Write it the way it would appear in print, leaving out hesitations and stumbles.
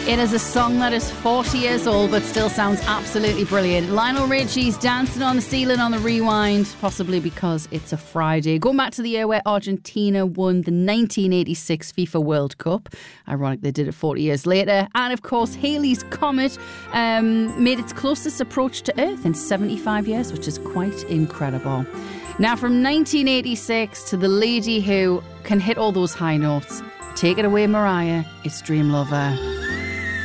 It is a song that is 40 years old but still sounds absolutely brilliant. Lionel Richie's Dancing on the Ceiling on the Rewind, possibly because it's a Friday. Going back to the year where Argentina won the 1986 FIFA World Cup. Ironic they did it 40 years later. And of course, Halley's Comet made its closest approach to Earth in 75 years, which is quite incredible. Now, from 1986 to the lady who can hit all those high notes. Take it away, Mariah. It's Dream Lover.